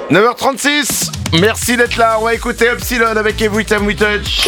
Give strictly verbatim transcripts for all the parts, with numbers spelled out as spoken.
neuf heures trente-six. Merci d'être là. On va écouter Epsilon avec Every Time We Touch.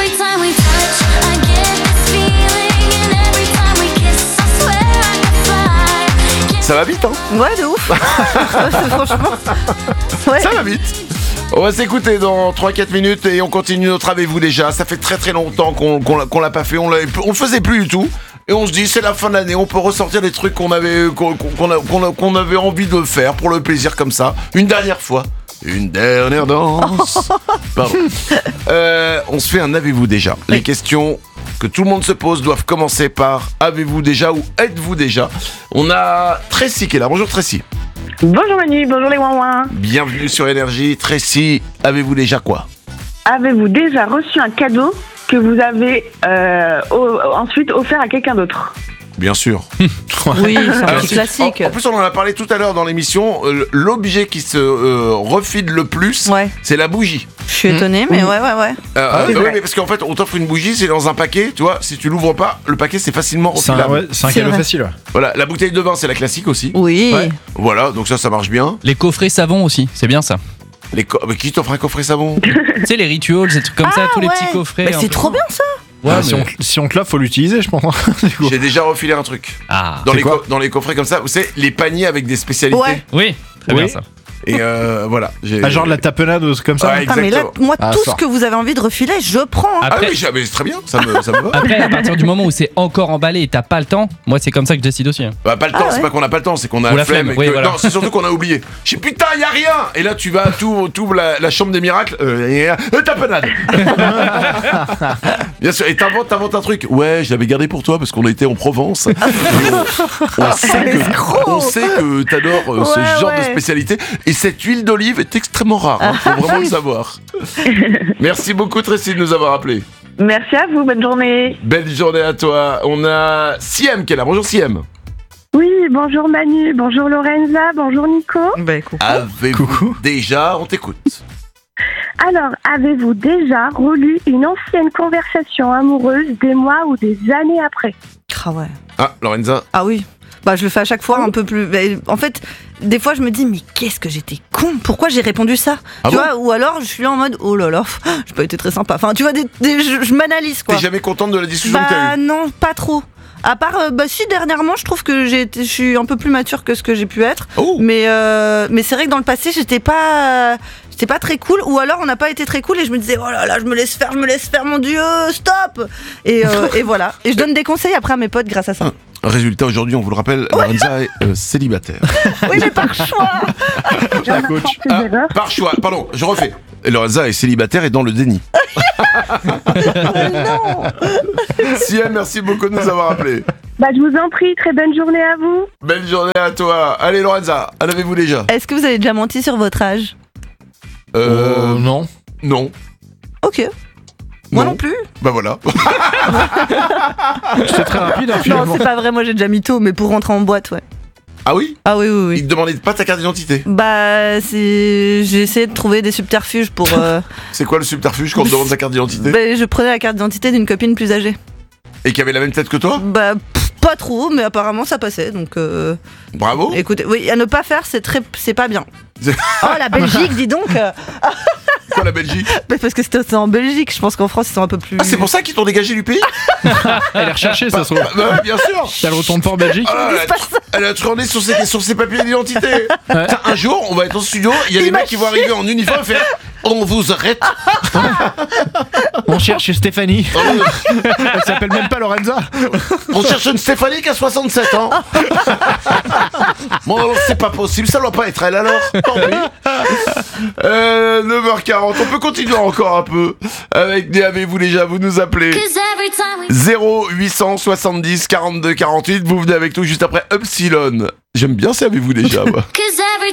Ça va vite, hein? Ouais, de ouf. Franchement. Ouais. Ça va vite. On va s'écouter dans trois à quatre minutes et on continue notre Avez-vous déjà. Ça fait très très longtemps qu'on, qu'on, l'a, qu'on l'a pas fait. On, l'a, on le faisait plus du tout. Et on se dit, c'est la fin de l'année, on peut ressortir des trucs qu'on avait, qu'on, qu'on, a, qu'on, a, qu'on avait envie de faire pour le plaisir comme ça. Une dernière fois. Une dernière danse. Pardon. Euh, on se fait un Avez-vous déjà. Les questions que tout le monde se pose doivent commencer par Avez-vous déjà ou êtes-vous déjà. On a Tracy qui est là. Bonjour Tracy. Bonjour Manu, bonjour les ouin-ouin. Bienvenue sur Énergie. Tracy, avez-vous déjà quoi? Avez-vous déjà reçu un cadeau que vous avez euh, au, ensuite offert à quelqu'un d'autre? Bien sûr. Oui, c'est un Alors, petit c'est- classique. En, en plus, on en a parlé tout à l'heure dans l'émission. euh, L'objet qui se euh, refile le plus, Ouais. c'est la bougie. Je suis étonnée, mais ouais, ouais, ouais. Euh, Ah oui, euh, c'est oui, vrai. mais parce qu'en fait, on t'offre une bougie, c'est dans un paquet, tu vois. Si tu l'ouvres pas, le paquet c'est facilement C'est un, refilable. ouais, c'est un C'est cadeau vrai. facile. Ouais. Voilà, la bouteille de vin, c'est la classique aussi. Oui. Ouais. Voilà, donc ça, ça marche bien. Les coffrets savon aussi, c'est bien ça. Les co- mais qui t'offre un coffret savon? Tu sais, les rituals, ces trucs comme ça, Ah, tous les ouais. petits coffrets. Bah, un c'est peu. trop bien ça. Ouais, Ah, si, mais- on, si on te l'offre, faut l'utiliser, je pense. Du coup. J'ai déjà refilé un truc. Ah, Dans C'est les, quoi co- dans les coffrets comme ça, vous savez, les paniers avec des spécialités. Ouais. oui, très Oui. bien ça. Et euh, voilà. J'ai... Ah, genre de la tapenade ou comme ça. Ouais, Ah, mais là, exactement. moi, Ah, tout sort. ce que vous avez envie de refiler, je prends. hein. Ah Après- oui, j'ai- mais c'est très bien, ça me, ça me va. Après, à partir du moment où c'est encore emballé et t'as pas le temps, moi c'est comme ça que je décide aussi. hein. Bah, pas le temps, Ah c'est ouais. pas qu'on a pas le temps, c'est qu'on a Ou la la flemme. flemme, et oui, que- voilà. Non, c'est surtout qu'on a oublié. Je dis putain, y a rien. Et là, tu vas, tout, tout la, la chambre des miracles. Euh, et, euh, tapenade. Bien sûr, et t'inventes, t'inventes un truc. Ouais, je l'avais gardé pour toi parce qu'on était en Provence. Et on, on sait que, Escroc. on sait que t'adores euh, ce Ouais, genre de ouais. spécialité. Et cette huile d'olive est extrêmement rare. Hein, faut vraiment le savoir. Merci beaucoup, Tracy, de nous avoir appelés. Merci à vous, bonne journée. Belle journée à toi. On a Siem qui est là. Bonjour Siem. Oui, bonjour Manu, bonjour Lorenza, bonjour Nico. Bah, coucou. Avez-vous Coucou. déjà, on t'écoute. Alors, avez-vous déjà relu une ancienne conversation amoureuse des mois ou des années après? Ah ouais. Ah, Lorenza. Ah oui. Bah, je le fais à chaque fois un peu plus. bah, En fait, des fois, je me dis, mais qu'est-ce que j'étais con? Pourquoi j'ai répondu ça? Ah Tu bon vois, ou alors je suis en mode, oh là là, pff, j'ai pas été très sympa. Enfin, tu vois, des, des- je, je m'analyse quoi. T'es jamais contente de la discussion que t'as Bah eue? non, pas trop. À part, euh, bah si dernièrement, je trouve que j'ai été, je suis un peu plus mature que ce que j'ai pu être. Oh. Mais euh, mais c'est vrai que dans le passé, j'étais pas, euh, j'étais pas très cool. Ou alors, on n'a pas été très cool et je me disais, oh là là, je me laisse faire, je me laisse faire, mon Dieu, stop. Et euh, et voilà. Et je donne des conseils après à mes potes grâce à ça. Résultat, aujourd'hui, on vous le rappelle, Lorenza est euh, célibataire. Oui, mais par choix. La coach. Ces Ah, erreurs. par choix, pardon, je refais. Et Lorenza est célibataire et dans le déni. Siem, merci beaucoup de nous avoir appelés. Bah, je vous en prie, très bonne journée à vous. Belle journée à toi. Allez, Lorenza, en avez-vous déjà? Est-ce que vous avez déjà menti sur votre âge? Euh. Euh, non. Non. Ok. Moi non plus. Bah voilà. C'est très rapide, hein, Non, finalement. c'est pas vrai. Moi, j'ai déjà mytho, mais pour rentrer en boîte, ouais. Ah oui? Ah oui, oui, oui. Il te demandait pas ta carte d'identité. Bah, c'est... j'ai essayé de trouver des subterfuges pour. euh, C'est quoi le subterfuge quand on te demande ta carte d'identité? bah, je prenais la carte d'identité d'une copine plus âgée. Et qui avait la même tête que toi? Bah, pff, pas trop, mais apparemment ça passait. Donc, euh, Bravo. écoutez, oui, à ne pas faire, c'est très, c'est pas bien. C'est- Oh, la Belgique, dis donc. euh, Quoi la Belgique? bah, parce que c'était c'est en Belgique. Je pense qu'en France ils sont un peu plus. Ah, c'est pour ça qu'ils t'ont dégagé du pays? Elle est recherchée, ça se trouve. Bah, bah ouais, bien sûr. Elle retourne pas en Belgique. Ah, là, Il elle, se passe ça. a, elle a tourné sur ses, sur ses papiers d'identité. Putain, un jour, on va être en studio, il y a des mecs qui vont arriver en uniforme et faire on vous arrête. On cherche Stéphanie. Oh, Elle s'appelle même pas Lorenza. on cherche une Stéphanie qui a soixante-sept ans. Bon, alors c'est pas possible, ça doit pas être elle alors. Tant pis. Euh, neuf heures quarante, on peut continuer encore un peu avec des avez-vous déjà, vous nous appelez zéro huit cent soixante-dix quarante-deux quarante-huit, vous venez avec nous juste après Epsilon. J'aime bien ça, avez-vous déjà moi.